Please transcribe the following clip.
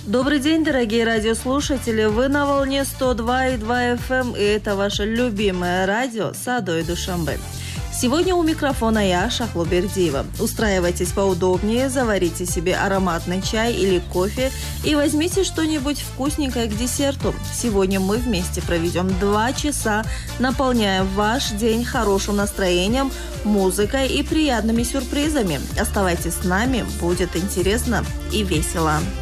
Добрый день, дорогие радиослушатели. Вы на волне 102,2 FM, и это ваше любимое радио «Садо и Душанбе». Сегодня у микрофона я, Шахло Бердиева. Устраивайтесь поудобнее, заварите себе ароматный чай или кофе и возьмите что-нибудь вкусненькое к десерту. Сегодня мы вместе проведем 2 часа, наполняя ваш день хорошим настроением, музыкой и приятными сюрпризами. Оставайтесь с нами, будет интересно и весело.